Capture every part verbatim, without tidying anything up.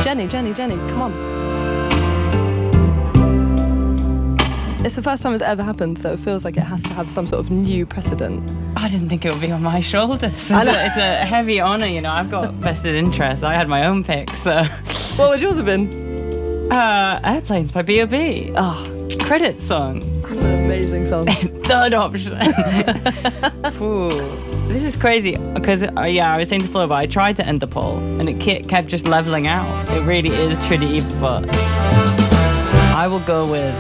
Jenny, Jenny, Jenny, come on. It's the first time it's ever happened, so it feels like it has to have some sort of new precedent. I didn't think it would be on my shoulders. It's, a, it's a heavy honour, you know. I've got vested interest. I had my own pick, so... What would yours have been? Uh, Airplanes by B O B. Oh, Credit song. that's an amazing song. Third option. Ooh, this is crazy because uh, yeah, I was saying to Flo, but I tried to end the poll and it ke- kept just leveling out. It really is Trinity, but I will go with.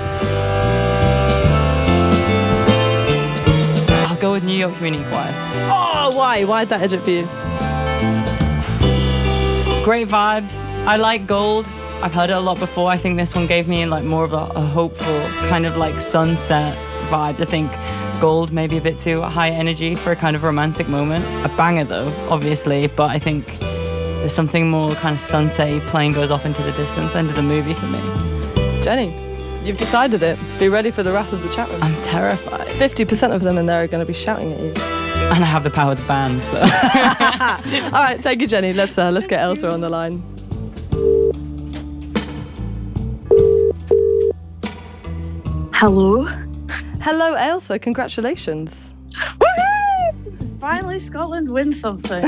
I'll go with New York Community Choir. Oh, why? Why'd that edge it for you? Great vibes. I like Gold. I've heard it a lot before. I think this one gave me like more of a, a hopeful kind of like sunset vibe. I think Gold maybe a bit too high energy for a kind of romantic moment. A banger though, obviously, but I think there's something more kind of sunset-y, plane goes off into the distance, end of the movie for me. Jenny, you've decided it. Be ready for the wrath of the chat room. I'm terrified. fifty percent of them in there are going to be shouting at you. And I have the power to ban, so. All right, thank you, Jenny. Let's uh, let's get Elsa on the line. Hello. Hello, Elsa. Congratulations. Woo-hoo! Finally, Scotland wins something.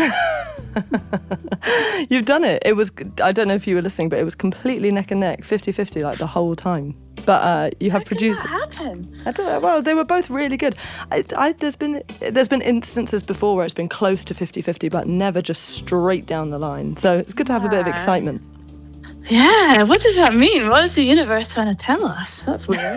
You've done it. It was, I don't know if you were listening, but it was completely neck and neck, fifty-fifty, like the whole time. But uh, you have How produced. Did that happen? I don't know. Well, they were both really good. I, I, there's been there's been instances before where it's been close to fifty-fifty, but never just straight down the line. So it's good to have a bit of excitement. Yeah. What does that mean? What is the universe trying to tell us? That's weird.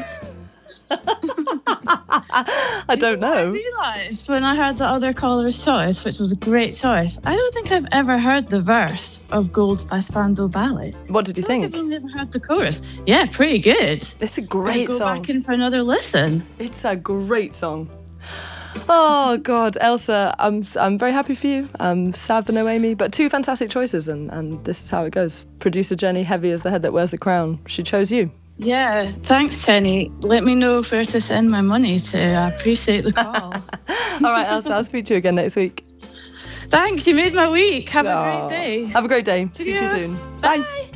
I don't know. I realised when I heard the other caller's choice, which was a great choice, I don't think I've ever heard the verse of Gold by Spandau Ballet. What did you I think? I've only ever heard the chorus. Yeah, pretty good. It's a great go song. back in for another listen. It's a great song. Oh God, Elsa, I'm I'm very happy for you. I'm sad for Noemi, but two fantastic choices, and, and this is how it goes. Producer Jenny, heavy as the head that wears the crown. She chose you. Yeah, thanks, Jenny. Let me know where to send my money to. I appreciate the call. All right, Elsa, I'll speak to you again next week. Thanks, you made my week. Have Oh, a great day. Have a great day. Speak to you soon. Bye. Bye.